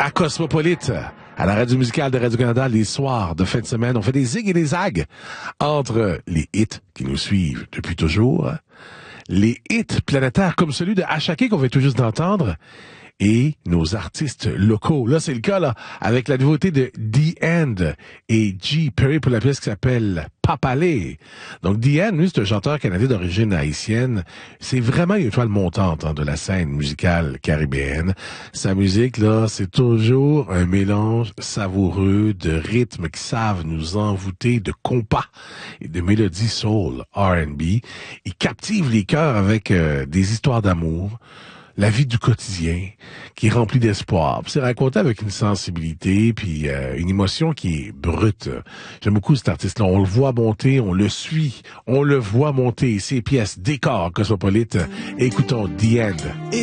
à Cosmopolite, à la radio musicale de Radio-Canada, les soirs de fin de semaine. On fait des zigs et des zags entre les hits qui nous suivent depuis toujours, les hits planétaires comme celui de Ashake qu'on vient tout juste d'entendre, et nos artistes locaux. Là, c'est le cas, là, avec la nouveauté de The End et G. Perry pour la pièce qui s'appelle Papalé. Donc, The End, lui, c'est un chanteur canadien d'origine haïtienne. C'est vraiment une étoile montante de la scène musicale caribéenne. Sa musique, là, c'est toujours un mélange savoureux de rythmes qui savent nous envoûter, de compas et de mélodies soul, R&B. Il captive les cœurs avec des histoires d'amour, la vie du quotidien qui est remplie d'espoir. C'est raconté avec une sensibilité puis une émotion qui est brute. J'aime beaucoup cet artiste-là. On le voit monter, on le suit, on le voit monter. Ses pièces, décor cosmopolite. Écoutons The End.